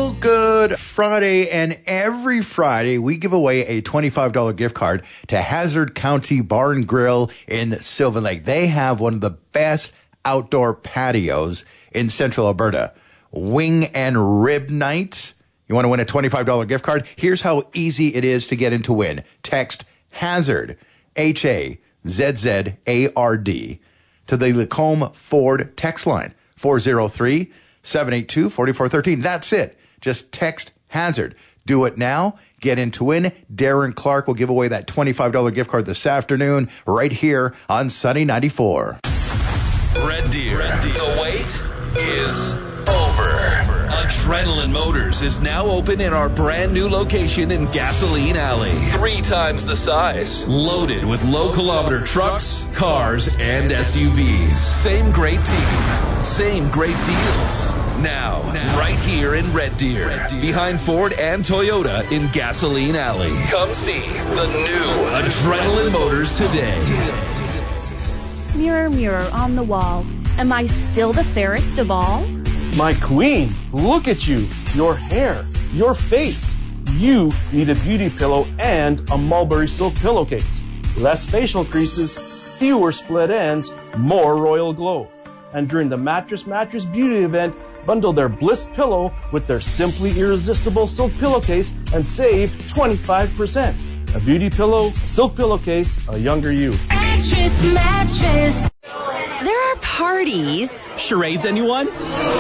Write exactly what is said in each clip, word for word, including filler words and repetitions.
Well, good Friday, and every Friday we give away a twenty-five dollars gift card to Hazard County Bar and Grill in Sylvan Lake. They have one of the best outdoor patios in central Alberta. Wing and Rib Night. You want to win a twenty-five dollars gift card? Here's how easy it is to get in to win. Text HAZARD, H A Z Z A R D, to the Lacombe Ford text line, four oh three, seven eight two, four four one three. That's it. Just text HAZARD. Do it now. Get in to win. Darren Clark will give away that twenty-five dollars gift card this afternoon right here on Sunny ninety-four. Red Deer. Red Deer. The wait is over. Adrenaline Motors is now open in our brand new location in Gasoline Alley. Three times the size. Loaded with low kilometer trucks, cars, and S U Vs. Same great team. Same great deals. Now, now right here in Red Deer, Red Deer, behind Ford and Toyota in Gasoline Alley. Come see the new Adrenaline Motors today. Mirror, mirror on the wall, am I still the fairest of all? My queen, look at you, your hair, your face. You need a beauty pillow and a mulberry silk pillowcase. Less facial creases, fewer split ends, more royal glow. And during the Mattress Mattress Beauty event, bundle their Bliss pillow with their Simply Irresistible silk pillowcase and save twenty-five percent. A beauty pillow, a silk pillowcase, a younger you. Mattress, mattress. There are parties. Charades, anyone?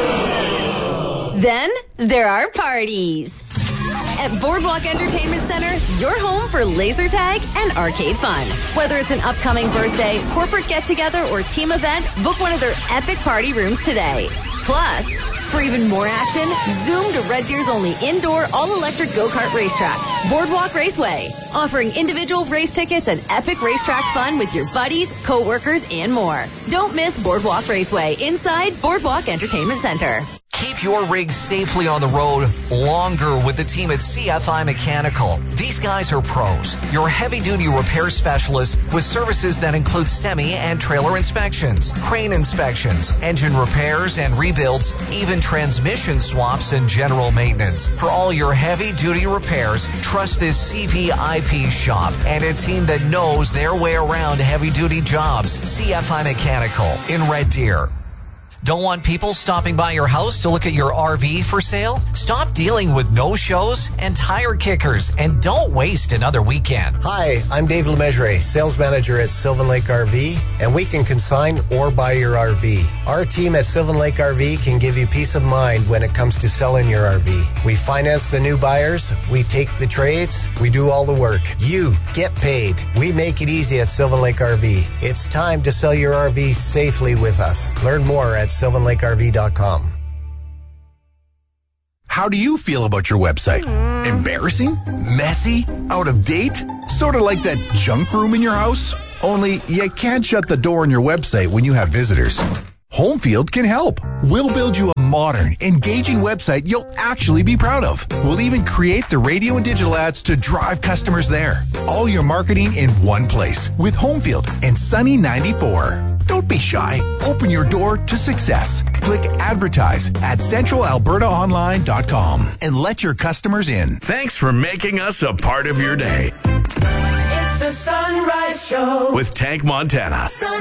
Then there are parties. At Boardwalk Entertainment Center, your home for laser tag and arcade fun. Whether it's an upcoming birthday, corporate get-together, or team event, book one of their epic party rooms today. Plus, for even more action, zoom to Red Deer's only indoor all-electric go-kart racetrack, Boardwalk Raceway, offering individual race tickets and epic racetrack fun with your buddies, co-workers, and more. Don't miss Boardwalk Raceway inside Boardwalk Entertainment Center. Keep your rig safely on the road longer with the team at C F I Mechanical. These guys are pros. Your heavy-duty repair specialists with services that include semi and trailer inspections, crane inspections, engine repairs and rebuilds, even transmission swaps and general maintenance. For all your heavy-duty repairs, trust this C V I P shop and a team that knows their way around heavy-duty jobs. C F I Mechanical in Red Deer. Don't want people stopping by your house to look at your R V for sale? Stop dealing with no-shows and tire kickers, and don't waste another weekend. Hi, I'm Dave Lemessurier, sales manager at Sylvan Lake R V, and we can consign or buy your R V. Our team at Sylvan Lake R V can give you peace of mind when it comes to selling your R V. We finance the new buyers, we take the trades, we do all the work. You get paid. We make it easy at Sylvan Lake R V. It's time to sell your R V safely with us. Learn more at sylvan lake r v dot com. How do you feel about your website? Embarrassing? Messy? Out of date? Sort of like that junk room in your house? Only you can't shut the door on your website when you have visitors. Homefield can help. We'll build you a modern, engaging website you'll actually be proud of. We'll even create the radio and digital ads to drive customers there. All your marketing in one place with Homefield and Sunny ninety-four. Don't be shy. Open your door to success. Click advertise at central alberta online dot com and let your customers in. Thanks for making us a part of your day. It's the Sunrise Show with Tank Montana.